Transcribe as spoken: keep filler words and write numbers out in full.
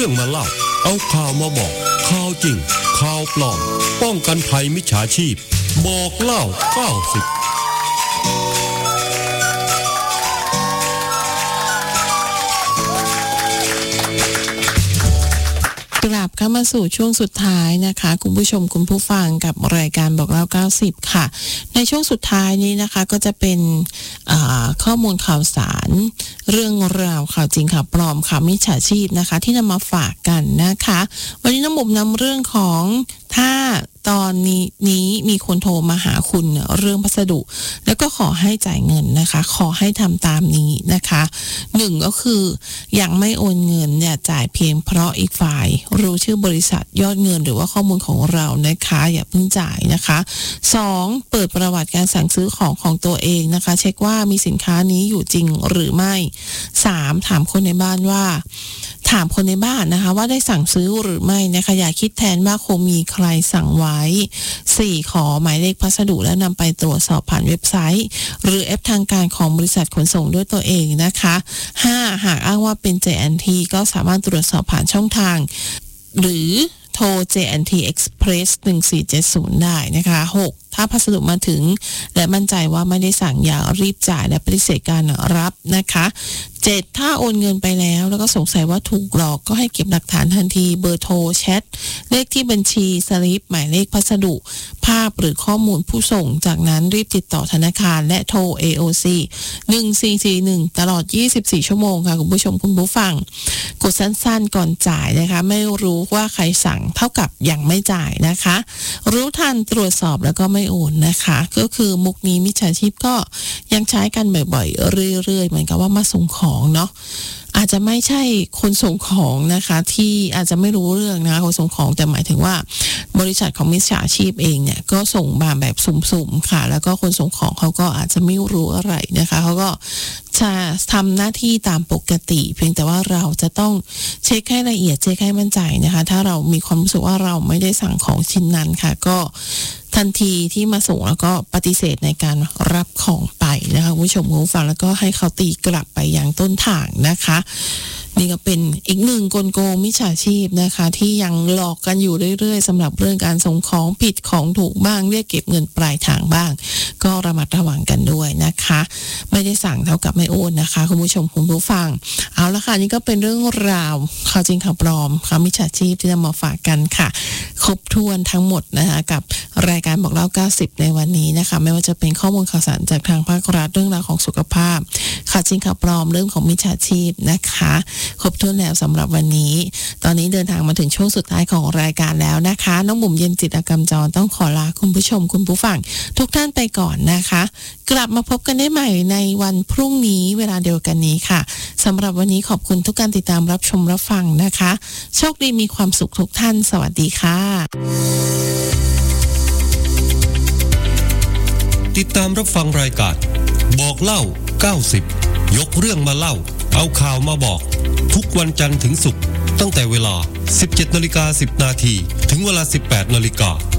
รื่องมาเล่าเอาข่าวมาบอกข่าวจริงข่าวปลอมป้องกันภัยมิจฉาชีพบอกเล่าเก้าสิบกลับเข้ามาสู่ช่วงสุดท้ายนะคะคุณผู้ชมคุณผู้ฟังกับรายการบอกเล่าเก้าสิบค่ะในช่วงสุดท้ายนี้นะคะก็จะเป็นข้อมูลข่าวสารเรื่องราวข่าวจริงข่าวปลอมข่าวมิจฉาชีพนะคะที่นำมาฝากกันนะคะวันนี้น้องบุ๋มนำเรื่องของถ้าตอนนี้นี้มีคนโทรมาหาคุณเรื่องพัสดุแล้วก็ขอให้จ่ายเงินนะคะขอให้ทำตามนี้นะคะหนึ่งก็คือยังไม่โอนเงินเนี่ยจ่ายเพียงเพราะอีกฝ่ายรู้ชื่อบริษัทยอดเงินหรือว่าข้อมูลของเรานะคะอย่าเพิ่งจ่ายนะคะสองเปิดประวัติการสั่งซื้อของของตัวเองนะคะเช็คว่ามีสินค้านี้อยู่จริงหรือไม่สามถามคนในบ้านว่าถามคนในบ้านนะคะว่าได้สั่งซื้อหรือไม่นะคะอย่าคิดแทนว่าคงมีใครสั่งไว้สี่ขอหมายเลขพัสดุแล้วนำไปตรวจสอบผ่านเว็บไซต์หรือแอปทางการของบริษัทขนส่งด้วยตัวเองนะคะห้าหากอ้างว่าเป็น เจ แอนด์ ที ก็สามารถตรวจสอบผ่านช่องทางหรือโทร เจ แอนด์ ที Express หนึ่งสี่เจ็ดศูนย์ได้นะคะหกถ้าพัสดุมาถึงและมั่นใจว่าไม่ได้สั่งอย่ารีบจ่ายและปฏิเสธการรับนะคะเจ็ดถ้าโอนเงินไปแล้วแล้วก็สงสัยว่าถูกหลอกก็ให้เก็บหลักฐานทันทีเบอร์โทรแชทเลขที่บัญชีสลิปหมายเลขพัสดุภาพหรือข้อมูลผู้ส่งจากนั้นรีบติดต่อธนาคารและโทร เอ โอ ซี หนึ่งสี่สี่หนึ่งตลอดยี่สิบสี่ชั่วโมงค่ะคุณผู้ชมคุณผู้ฟังกดสั้นๆก่อนจ่ายนะคะไม่รู้ว่าใครสั่งเท่ากับยังไม่จ่ายนะคะรู้ทันตรวจสอบแล้วก็ไม่โอนนะคะก็คือมุกนี้มิจฉาชีพก็ยังใช้กันบ่อยๆเรื่อยๆเหมือนกับว่ามาส่งของเนาะอาจจะไม่ใช่คนส่งของนะคะที่อาจจะไม่รู้เรื่องนะคะคนส่งของแต่หมายถึงว่าบริษัทของมิจฉาชีพเองเนี่ยก็ส่งมาแบบสุ่มๆค่ะแล้วก็คนส่งของเขาก็อาจจะไม่รู้อะไรนะคะเขาก็จะทำหน้าที่ตามปกติเพียงแต่ว่าเราจะต้องเช็คให้ละเอียดเช็คให้มั่นใจนะคะถ้าเรามีความรู้สึกว่าเราไม่ได้สั่งของชิ้นนั้นค่ะก็ทันทีที่มาส่งแล้วก็ปฏิเสธในการรับของไปนะคะผู้ชมผู้ฟังแล้วก็ให้เขาตีกลับไปยังต้นทางนะคะนี่ก็เป็นอีกหนึ่งกลโกงมิจฉาชีพนะคะที่ยังหลอกกันอยู่เรื่อยๆสำหรับเรื่องการส่งของผิดของถูกบ้างเรียกเก็บเงินปลายทางบ้างก็ระมัดระวังกันด้วยนะคะไม่ได้สั่งเท่ากับไม่โอนนะคะคุณผู้ชมคุณผู้ฟังเอาละค่ะนี่ก็เป็นเรื่องราวข่าวจริงข่าวปลอมข่าวมิจฉาชีพที่นำมาฝากกันค่ะครบถ้วนทั้งหมดนะคะกับรายการบอกเล่าเก้าสิบในวันนี้นะคะไม่ว่าจะเป็นข้อมูลข่าวสารจากทางภาครัฐเรื่องราวของสุขภาพข่าวจริงข่าวปลอมเรื่องของมิจฉาชีพนะคะครบถ้วนแล้วสำหรับวันนี้ตอนนี้เดินทางมาถึงช่วงสุดท้ายของรายการแล้วนะคะน้องบุ๋มเย็นจิตรกรรมจรต้องขอลาคุณผู้ชมคุณผู้ฟังทุกท่านไปก่อนนะคะกลับมาพบกันได้ใหม่ในวันพรุ่งนี้เวลาเดียวกันนี้ค่ะสำหรับวันนี้ขอบคุณทุกการติดตามรับชมรับฟังนะคะโชคดีมีความสุขทุกท่านสวัสดีค่ะติดตามรับฟังรายการบอกเล่าเก้าสิบยกเรื่องมาเล่าเอาข่าวมาบอกทุกวันจันทร์ถึงศุกร์ตั้งแต่เวลา สิบเจ็ดนาฬิกาสิบนาที ถึงเวลา สิบแปดนาฬิกา